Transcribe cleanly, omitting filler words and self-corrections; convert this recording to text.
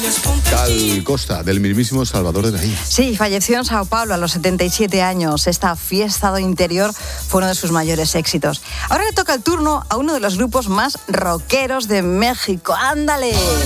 Gal Costa, del mismísimo Salvador de Bahía. Sí, falleció en Sao Paulo a los 77 años. Esta fiesta do interior fue uno de sus mayores éxitos. Ahora le toca el turno a uno de los grupos más rockeros de México. ¡Ándale!